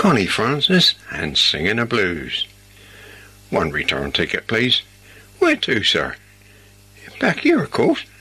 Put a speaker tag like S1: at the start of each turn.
S1: Connie Francis and Singing the Blues. One return ticket, please. Where to, sir? Back here, of course.